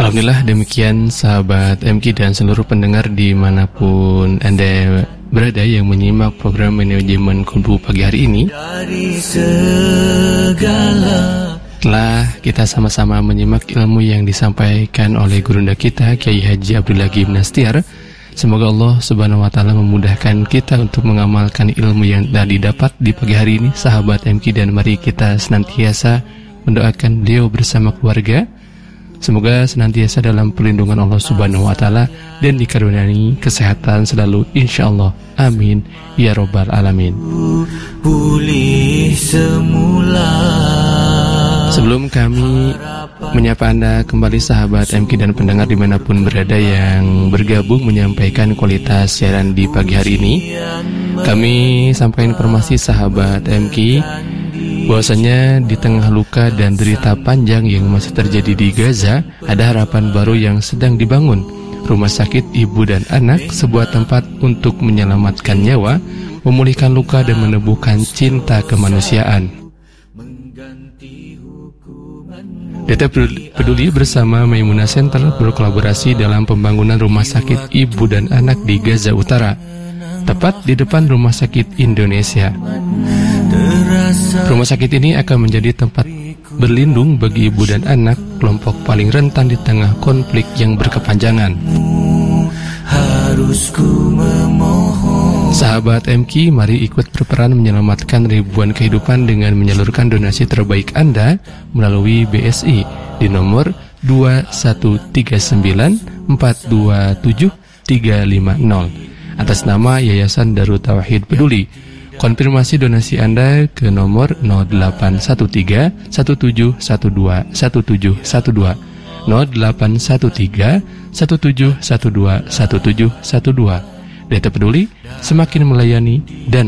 Alhamdulillah, demikian sahabat MK dan seluruh pendengar dimanapun Anda berada yang menyimak program manajemen kolbu pagi hari ini. Telah kita sama-sama menyimak ilmu yang disampaikan oleh gurunda kita Kiai Haji Abdul Hakim Nastiar. Semoga Allah Subhanahu wa taala memudahkan kita untuk mengamalkan ilmu yang telah didapat di pagi hari ini sahabat MK, dan mari kita senantiasa mendoakan beliau bersama keluarga. Semoga senantiasa dalam perlindungan Allah Subhanahu wa taala dan dikaruniai kesehatan selalu insyaallah. Amin ya rabbal alamin. Pulih semula. Sebelum kami menyapa Anda kembali sahabat MK dan pendengar dimanapun berada yang bergabung menyampaikan kualitas siaran di pagi hari ini, kami sampaikan informasi sahabat MK bahwasanya di tengah luka dan derita panjang yang masih terjadi di Gaza, ada harapan baru yang sedang dibangun. Rumah sakit ibu dan anak, sebuah tempat untuk menyelamatkan nyawa, memulihkan luka dan menebuhkan cinta kemanusiaan. Data Peduli bersama Maimunah Center berkolaborasi dalam pembangunan rumah sakit ibu dan anak di Gaza Utara, tepat di depan Rumah Sakit Indonesia. Rumah sakit ini akan menjadi tempat berlindung bagi ibu dan anak, kelompok paling rentan di tengah konflik yang berkepanjangan. Sahabat MK, mari ikut berperan menyelamatkan ribuan kehidupan dengan menyalurkan donasi terbaik Anda melalui BSI di nomor 2139427 atas nama Yayasan Darut Tauhid Peduli. Konfirmasi donasi Anda ke nomor 0813 1712 1712 0813 1712 1712. Data Peduli, semakin melayani dan